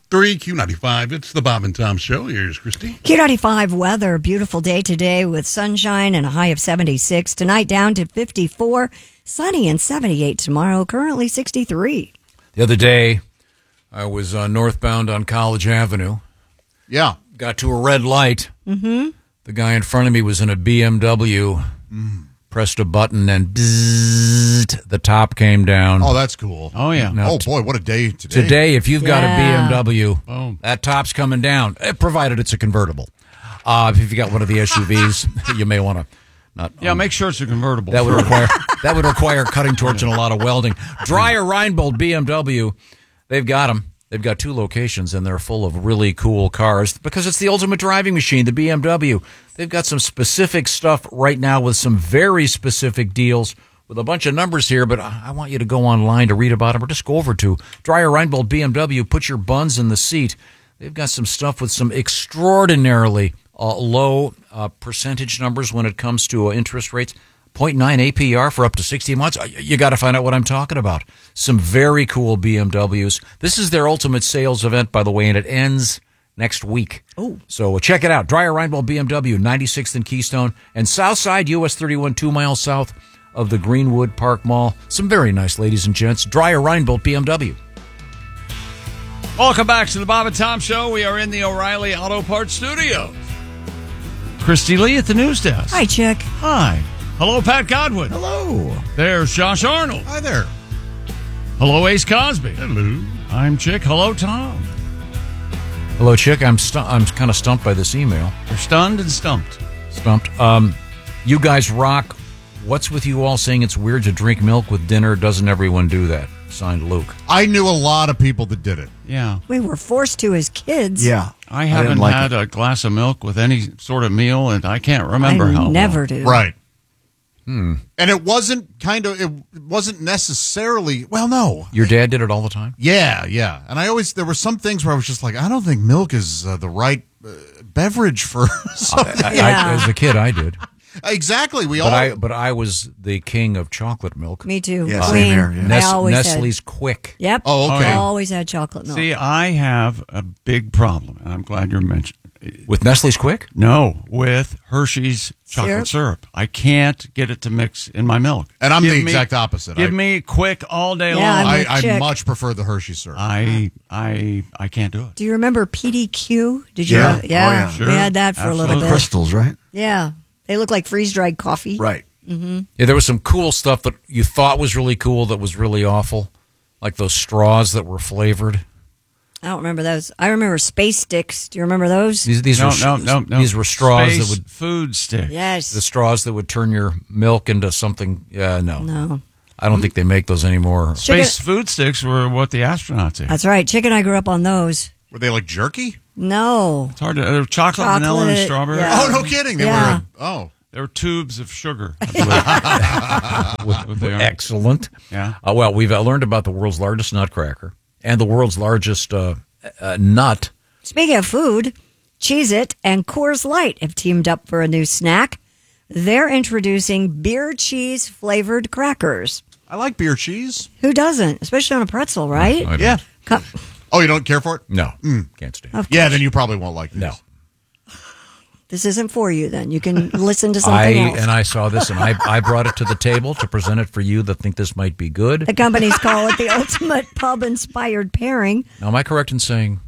Q95. It's the Bob and Tom Show. Here's Christy. Q95 weather. Beautiful day today with sunshine and a high of 76. Tonight down to 54. Sunny and 78 tomorrow. Currently 63. The other day, I was northbound on College Avenue. Yeah. Got to a red light. Mm-hmm. The guy in front of me was in a BMW. Pressed a button and bzzzt, the top came down. Oh, that's cool. Oh, yeah. Now, oh, boy, what a day today. Today, if you've got a BMW, Boom. that top's coming down, provided it's a convertible. If you got one of the SUVs, you may want to not. Yeah, make sure it's a convertible. That would require cutting torch and a lot of welding. Dreyer Reinbold BMW, they've got them. They've got 2 locations, and they're full of really cool cars because it's the ultimate driving machine, the BMW. They've got some specific stuff right now with some very specific deals with a bunch of numbers here, but I want you to go online to read about them or just go over to Dreyer Reinbold BMW, put your buns in the seat. They've got some stuff with some extraordinarily low percentage numbers when it comes to interest rates. 0.9 APR for up to 60 months. You got to find out what I'm talking about. Some very cool BMWs. This is their ultimate sales event, by the way, and it ends next week. Oh. So check it out. Dreyer Reinbold BMW, 96th and Keystone, and Southside US 31, 2 miles south of the Greenwood Park Mall. Some very nice ladies and gents. Dreyer Reinbold BMW. Welcome back to the Bob and Tom Show. We are in the O'Reilly Auto Parts Studios. Christy Lee at the news desk. Hi, Chick. Hi. Hello, Pat Godwin. Hello. There's Josh Arnold. Hi there. Hello, Ace Cosby. Hello. I'm Chick. Hello, Tom. Hello, Chick. I'm kind of stumped by this email. You're stunned and stumped. Stumped. You guys rock. What's with you all saying it's weird to drink milk with dinner? Doesn't everyone do that? Signed, Luke. I knew a lot of people that did it. Yeah. We were forced to as kids. Yeah. I haven't had a glass of milk with any sort of meal, and I can't remember how long. Never do. Right. And it wasn't necessarily, well, no. Your dad did it all the time? Yeah. And there were some things where I was just like, I don't think milk is the right beverage for something. As a kid, I did. Exactly. But I was the king of chocolate milk. Me too. Yeah, Queen. same here, yeah. I always Nestle's had. Quick. Yep. Oh, okay. I always had chocolate milk. See, I have a big problem, and I'm glad you're mentioning. With Nestle's Quick? No, with Hershey's chocolate syrup. I can't get it to mix in my milk. And I'm the exact opposite. Give me Quick all day Yeah, long. I much prefer the Hershey syrup. I can't do it. Do you remember PDQ? Did you? Yeah. Have, yeah. Oh, yeah. Sure. We had that for a little Absolutely. bit. Crystals, right? Yeah. They look like freeze-dried coffee. Right. Yeah, there was some cool stuff that you thought was really cool that was really awful, like those straws that were flavored. I don't remember those. I remember Space Sticks. Do you remember those? These No. These were straws Space that would food stick. Yes. the straws that would turn your milk into something. Yeah, No. I don't think they make those anymore. Space food sticks were what the astronauts ate. That's right. Chick and I grew up on those. Were they like jerky? No. It's hard to chocolate, vanilla, and strawberry. yeah. Oh, no kidding. Yeah. There were tubes of sugar. I believe. With the- Excellent. Yeah. Well, we've learned about the world's largest nutcracker and the world's largest nut. Speaking of food, Cheez-It and Coors Light have teamed up for a new snack. They're introducing beer cheese flavored crackers. I like beer cheese. Who doesn't? Especially on a pretzel, right? I don't- Yeah. Co- Oh, you don't care for it? No, can't stand it. Of Yeah, course. then you probably won't like this. No. This isn't for you then. You can listen to something else. I saw this, and I brought it to the table to present it for you that think this might be good. The companies call it the ultimate pub-inspired pairing. Now, am I correct in saying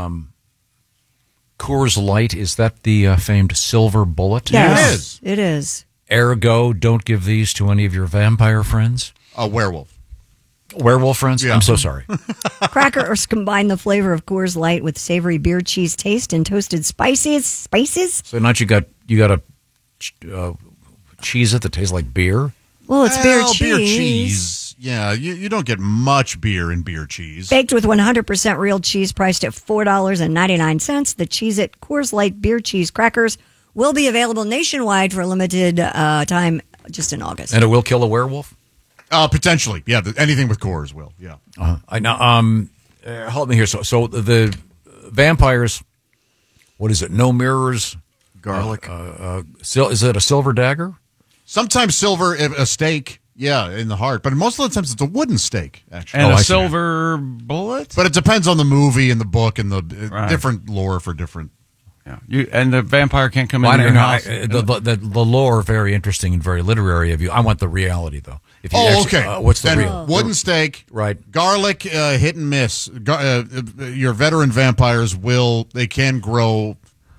Coors Light, is that the famed silver bullet? Yes, it is. Ergo, don't give these to any of your vampire friends. A werewolf. Werewolf friends? Yeah. I'm so sorry. Crackers combine the flavor of Coors Light with savory beer cheese taste and toasted spices. So now you got a cheese it that tastes like beer? Well, it's beer Well, cheese. Beer cheese. Yeah, you don't get much beer in beer cheese. Baked with 100% real cheese priced at $4.99. The Cheez-It Coors Light beer cheese crackers will be available nationwide for a limited time just in August. And it will kill a werewolf? Potentially. Yeah, anything with Coors will. Yeah. Help me here. So the vampires, what is it? No mirrors? Garlic. Is it a silver dagger? Sometimes silver, a steak. Yeah, in the heart. But most of the times it's a wooden stake, actually. And I a see. silver bullet. But it depends on the movie and the book and the Right. different lore for different. Yeah, and the vampire can't come Well, I into don't your know. house. The lore very interesting and very literary of you. I want the reality though. If you Oh, actually- okay. what's the Then real? wooden stake, Right. Garlic, hit and miss. Your veteran vampires they can grow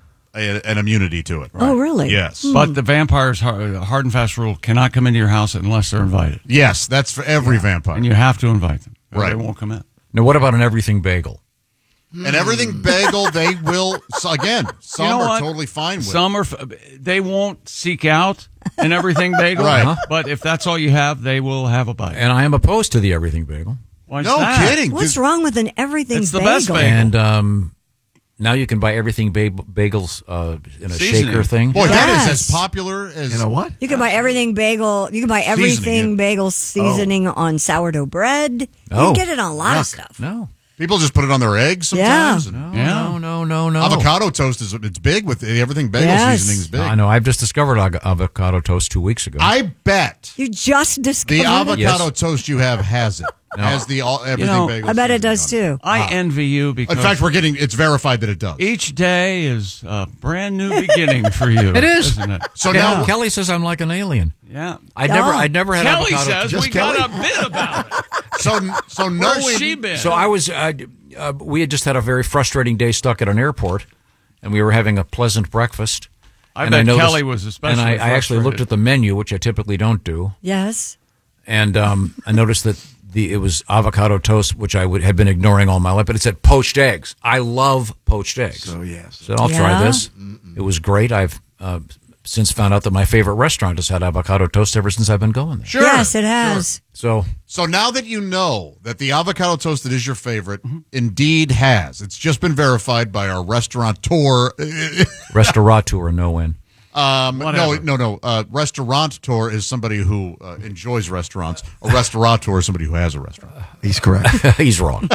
an immunity to it. Oh, really? Yes. But the vampire's hard and fast rule cannot come into your house unless they're invited. Yes, that's for every vampire. And you have to invite them. Or Right. They won't come in. Now, what about an everything bagel? And everything bagel, they will, so again, some You know are what? totally fine with. Some are, they won't seek out an everything bagel. Right. But if that's all you have, they will have a bite. And I am opposed to the everything bagel. Why is No that? kidding. What's wrong with an everything It's the bagel? best bagel. And now you can buy everything bagels in a Seasoning. shaker thing. Boy, that is Yes. as popular as. You know what? You can buy everything bagel. You can buy everything Seasoning, yeah. bagel seasoning on sourdough bread. You Oh. can get it on a lot of stuff. No. People just put it on their eggs sometimes. Yeah. and Yeah. No. Avocado toast it's big with everything bagel Yes. seasoning is big. I know. I've just discovered avocado toast 2 weeks ago. I bet You just discovered the it? avocado Yes. toast you have has it. No. Has the everything know, bagel. I bet it does seasoning on too. I envy you because In fact, it's verified that it does. each day is a brand new beginning for you. It is. Isn't it? So Yeah, now, Kelly says I'm like an alien. Yeah. I'd Oh. never had Kelly avocado. says we got a bit about it. so Where's knowing she been? So I was. We had just had a very frustrating day stuck at an airport, and we were having a pleasant breakfast. I and bet noticed- Kelly was especially And I actually looked frustrated. at the menu, which I typically don't do, Yes. and I noticed that it was avocado toast, which I had been ignoring all my life, but it said poached eggs. I love poached eggs. So, yes. So I'll try Yeah? this. It was great. I've since found out that my favorite restaurant has had avocado toast ever since I've been going there. Sure. Yes, it has. So So now that you know that the avocado toast that is your favorite indeed has, it's just been verified by our restaurateur. restaurateur, no win. Whatever. No. Restaurateur is somebody who enjoys restaurants. A restaurateur is somebody who has a restaurant. He's correct. He's wrong.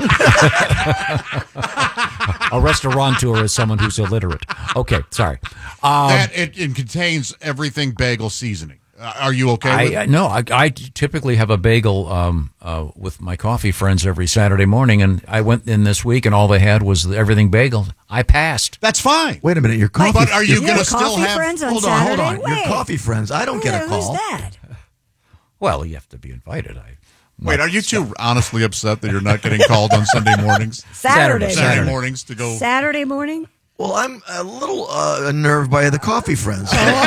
A restaurateur is someone who's illiterate. Okay, sorry. That it contains everything bagel seasoning. Are you okay with it? No, I typically have a bagel with my coffee friends every Saturday morning, and I went in this week, and all they had was the everything bagel. I passed. That's fine. Wait a minute. Your coffee. But are you You going to have still coffee have... friends on Hold on. Saturday? Hold on. Your Wait. coffee friends. I don't get a call. Who's that? Well, you have to be invited. Wait, are you two honestly upset that you're not getting called on Sunday mornings? Saturday. Saturday mornings to go... Saturday morning? Well, I'm a little unnerved by the coffee friends.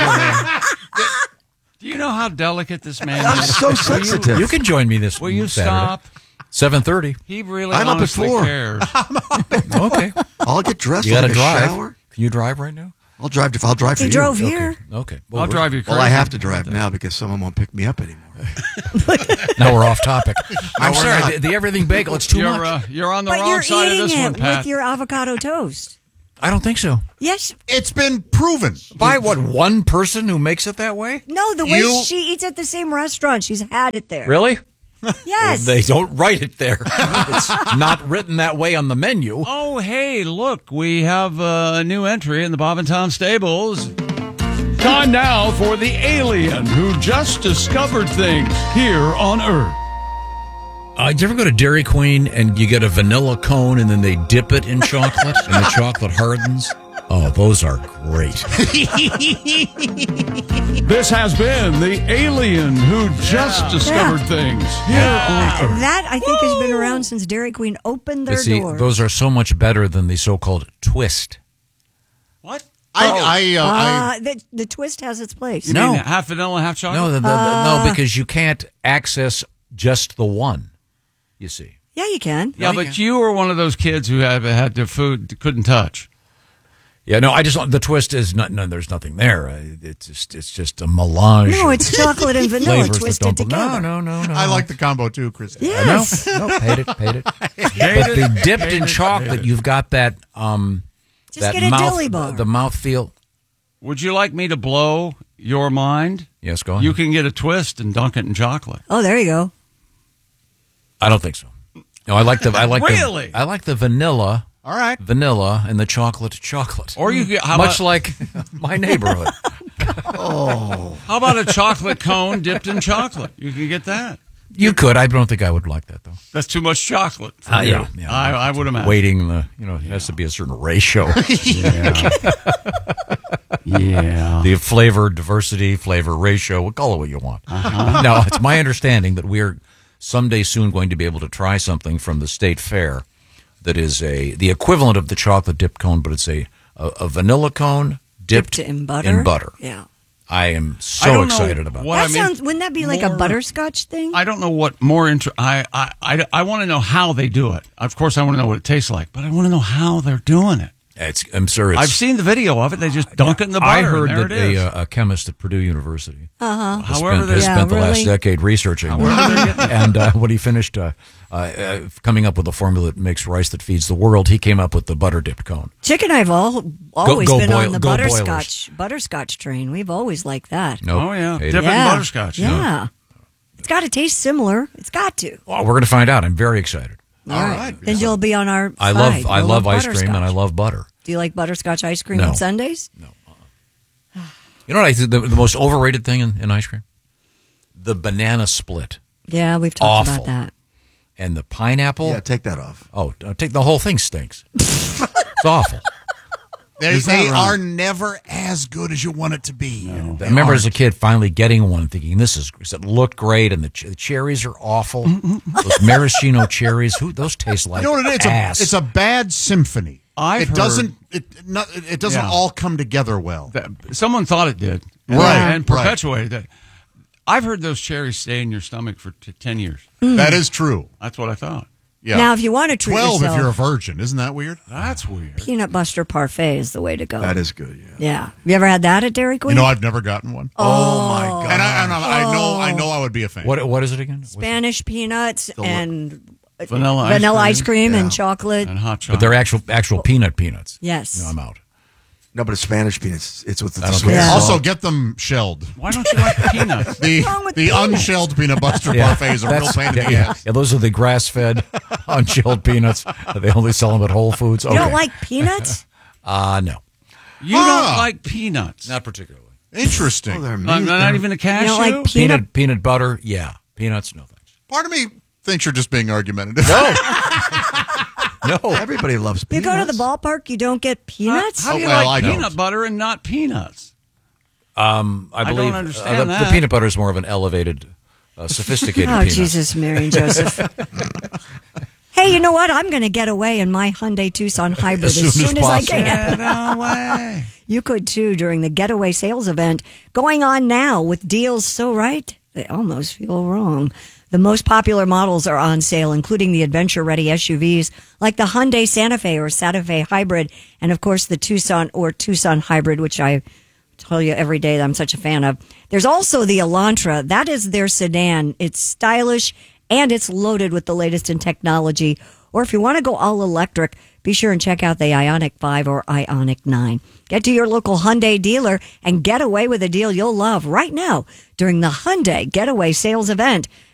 Do you know how delicate this man I'm is? so sensitive. You can join me this Will you Saturday. stop? 7:30. He really I'm up at honestly 4. cares. Okay. I'll get dressed. You got I'll to take a drive. shower. Can you drive right now? I'll drive for He you. drove here. Okay. I'll drive you crazy. Well, I have to drive now because someone won't pick me up anymore. Now we're off topic. I'm we're sorry. not. The everything bagel. It's too You're, much. you're on the But wrong you're side of eating this one, it Pat. with your avocado toast. I don't think so. Yes. It's been proven. By what, one person who makes it that way? No, the way You- she eats at the same restaurant. She's had it there. Really? Yes. They don't write it there. It's not written that way on the menu. Oh, hey, look, we have a new entry in the Bob and Tom Stables. Time now for the alien who just discovered things here on Earth. Did you ever go to Dairy Queen and you get a vanilla cone and then they dip it in chocolate and the chocolate hardens? Oh, those are great. This has been the alien who just discovered things here on Earth. That, I think, has been around since Dairy Queen opened their See, doors. those are so much better than the so-called twist. What? The twist has its place. You No. mean half vanilla, half chocolate? No, because you can't access just the one, you see. Yeah, you can. Yeah, but you were one of those kids who had the food couldn't touch. Yeah, no, the twist is not. No, there's nothing there. It's just a melange. No, of it's chocolate and vanilla flavors that twisted don't- together. No. I like the combo too, Christy. Yes. No, paid it. But the dipped in chocolate, you've got that. Just that get a mouth, dilly bar. The mouth feel. Would you like me to blow your mind? Yes, go ahead. You can get a twist and dunk it in chocolate. Oh, there you go. I don't think so. No, I like Really? I like the vanilla. All right. Vanilla and the chocolate. Or you get how much about, like my neighborhood. Oh, How about a chocolate cone dipped in chocolate? You can get that. You could. I don't think I would like that, though. That's too much chocolate. Yeah. I would imagine. Waiting, it has to be a certain ratio. Yeah. The flavor diversity, flavor ratio, we'll call it what you want. Now, it's my understanding that we're someday soon going to be able to try something from the state fair that is the equivalent of the chocolate dip cone, but it's a vanilla cone dipped in butter. Yeah. I am I so don't know excited about what that. That sounds. Wouldn't that be like a more- butterscotch thing? I don't know what more I want to know how they do it. Of course, I want to know what it tastes like, but I want to know how they're doing it. I'm sure I've seen the video of it. They just dunk it in the butter. I heard and there that it is. a chemist at Purdue University However, has spent the last really? decade researching and when he finished coming up with a formula that makes rice that feeds the world, he came up with the butter dipped cone. Chick and I've always go been boil- on the go butterscotch train. We've always liked that. Nope. Oh, yeah. Hate it. Dip it in butterscotch. Yeah. It's got to taste similar. It's got to. Well, we're going to find out. I'm very excited. All right. Then you'll be on our I side. love You'll ice cream and I butterscotch. love butter. Do you like butterscotch ice cream No. on Sundays? You know what I think the most overrated thing in ice cream? The banana split Yeah, we've talked Awful. about that. and the pineapple. yeah, take that off. Oh, take the whole thing stinks. It's awful. They are never as good as you want it to be. I remember as a kid finally getting one, thinking it looked great, and the cherries are awful. Those maraschino cherries, those taste like You know what it is? ass. It's a bad symphony. I've it heard- doesn't. It doesn't Yeah. all come together well. Someone thought it did. Right, And perpetuated it. I've heard those cherries stay in your stomach for 10 years. That is true. That's what I thought. Yeah. Now, if you want to treat 12 yourself, if you're a virgin. Isn't that weird? That's weird. peanut butter parfait is the way to go. That is good. Yeah. Yeah. You ever had that at Dairy Queen? You know, I've never gotten one. Oh my god. And I know I would be a fan. what is it again? Spanish peanuts and Vanilla ice cream and chocolate. And hot But chocolate. they're actual peanuts. Yes. No, I'm out. No, but it's Spanish peanuts. It's with the I don't sweet think Yeah. salt. Also, get them shelled. Why don't you like peanuts? wrong with The peanuts? unshelled peanut butter parfait is a real pain in the yeah, ass. yeah, those are the grass-fed, unchilled peanuts. They only sell them at Whole Foods. Okay. You don't like peanuts? No, You don't like peanuts. not particularly. Interesting. Oh, they're Not amazing. even a cashew? You don't like peanut? Peanut butter, yeah. Peanuts, no thanks. Part of me thinks you're just being argumentative. No. Everybody loves You peanuts. go to the ballpark, you don't get peanuts? How do you well, like I peanut don't. butter and not peanuts? I believe don't understand the that. peanut butter is more of an elevated, sophisticated Oh, peanut. Jesus, Mary and Joseph. Hey, you know what? I'm going to get away in my Hyundai Tucson Hybrid as soon as I can. Get away. You could too during the Getaway Sales event going on now with deals so right they almost feel wrong. The most popular models are on sale, including the adventure-ready SUVs like the Hyundai Santa Fe or Santa Fe Hybrid, and of course the Tucson or Tucson Hybrid, which I tell you every day that I'm such a fan of. There's also the Elantra. That is their sedan. It's stylish and it's loaded with the latest in technology. Or if you want to go all electric, be sure and check out the Ioniq 5 or Ioniq 9. Get to your local Hyundai dealer and get away with a deal you'll love right now during the Hyundai Getaway Sales event.